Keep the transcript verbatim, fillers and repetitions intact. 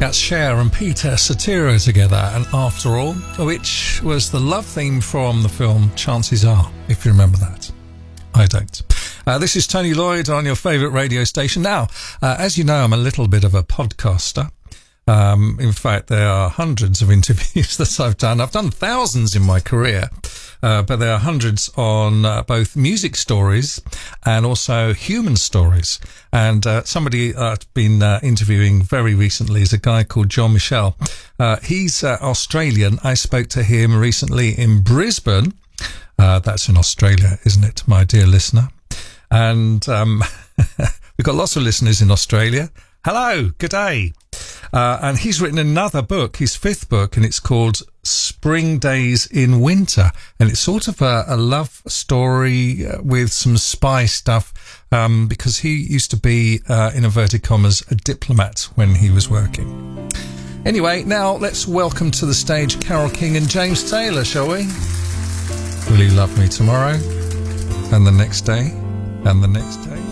That's Cher and Peter Cetera together, and After All, which was the love theme from the film Chances Are, if you remember that. I don't. Uh, this is Tony Lloyd on your favourite radio station. Now, uh, as you know, I'm a little bit of a podcaster. Um, in fact, there are hundreds of interviews that I've done. I've done thousands in my career, uh, but there are hundreds on uh, both music stories and also human stories. And uh, somebody I've been uh, interviewing very recently is a guy called John Michel. Uh, he's uh, Australian. I spoke to him recently in Brisbane. Uh, that's in Australia, isn't it, my dear listener? And um, we've got lots of listeners in Australia. Hello, good day. Uh, and he's written another book, his fifth book, and it's called Spring Days in Winter. And it's sort of a, a love story with some spy stuff, um, because he used to be, uh, in inverted commas, a diplomat when he was working. Anyway, now let's welcome to the stage Carole King and James Taylor, shall we? Will You Love Me Tomorrow? And the next day? And the next day?